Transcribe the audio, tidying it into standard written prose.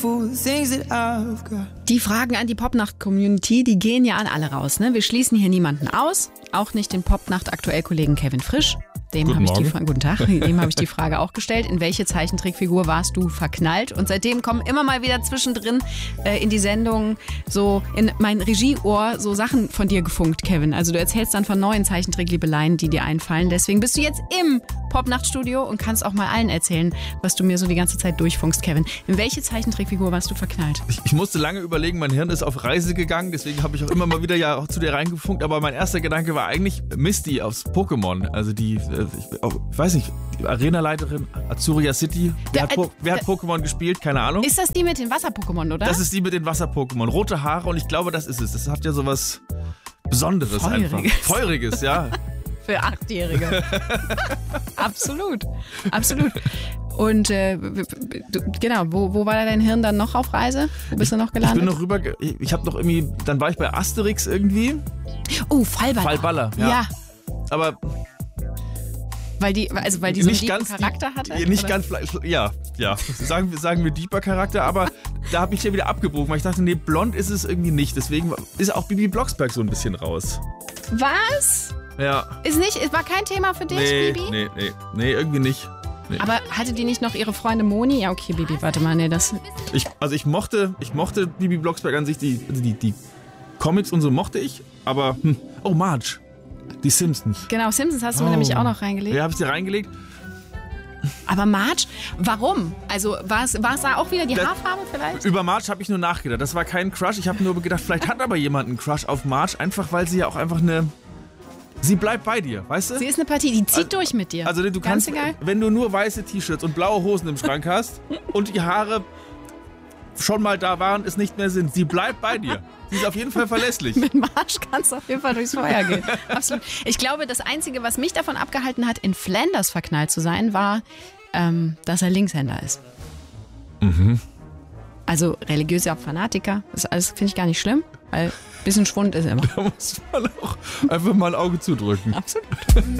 Die Fragen an die Popnacht-Community, die gehen ja an alle raus. Ne? Wir schließen hier niemanden aus, auch nicht den Popnacht-Aktuell-Kollegen Kevin Frisch. Dem habe ich die Frage auch gestellt. In welche Zeichentrickfigur warst du verknallt? Und seitdem kommen immer mal wieder zwischendrin in die Sendung so in mein Regieohr so Sachen von dir gefunkt, Kevin. Also du erzählst dann von neuen Zeichentrickliebeleien, die dir einfallen. Deswegen bist du jetzt im Popnacht-Studio und kannst auch mal allen erzählen, was du mir so die ganze Zeit durchfunkst, Kevin. In welche Zeichentrickfigur warst du verknallt? Ich musste lange überlegen, mein Hirn ist auf Reise gegangen, deswegen habe ich auch immer mal wieder ja auch zu dir reingefunkt, aber mein erster Gedanke war eigentlich Misty aus Pokémon, also die, ich weiß nicht, die Arenaleiterin Azuria City. Wer hat Pokémon gespielt? Keine Ahnung. Ist das die mit den Wasser-Pokémon, oder? Das ist die mit den Wasser-Pokémon. Rote Haare und ich glaube, das ist es. Das hat ja sowas Besonderes einfach. Feuriges, ja. Für 8-Jährige. Absolut. Und genau, wo war dein Hirn dann noch auf Reise? Wo bist du noch gelandet? Ich bin noch rüber, ich habe noch irgendwie, dann war ich bei Asterix irgendwie. Oh, Fallballer. Fallballer, ja. Aber weil die so einen tiefen Charakter hatte? Nicht ganz, ja. Sagen wir deeper Charakter, aber da habe ich ja wieder abgebrochen, weil ich dachte, nee, blond ist es irgendwie nicht. Deswegen ist auch Bibi Blocksberg so ein bisschen raus. Was? Ja. War kein Thema für dich, Bibi? Nee, irgendwie nicht. Nee. Aber hatte die nicht noch ihre Freundin Moni? Ja, okay, Bibi, warte mal, nee, das... Ich mochte Bibi Blocksberg an sich, die Comics und so mochte ich, aber, oh, Marge, die Simpsons. Genau, Simpsons hast du mir nämlich auch noch reingelegt. Ja, habe ich dir reingelegt. Aber Marge, warum? Also war es da auch wieder die Haarfarbe vielleicht? Über Marge habe ich nur nachgedacht. Das war kein Crush. Ich habe nur gedacht, vielleicht hat aber jemand einen Crush auf Marge, einfach weil sie ja auch einfach sie bleibt bei dir, weißt du? Sie ist eine Partie, die zieht durch mit dir. Also du kannst, egal. Wenn du nur weiße T-Shirts und blaue Hosen im Schrank hast und die Haare schon mal da waren, es nicht mehr sind, sie bleibt bei dir. Sie ist auf jeden Fall verlässlich. Mit Marge kannst du auf jeden Fall durchs Feuer gehen. Absolut. Ich glaube, das Einzige, was mich davon abgehalten hat, in Flanders verknallt zu sein, war, dass er Linkshänder ist. Mhm. Also religiöser Fanatiker. Das alles finde ich gar nicht schlimm, weil ein bisschen Schwund ist immer. Da muss man auch einfach mal ein Auge zudrücken. Absolut.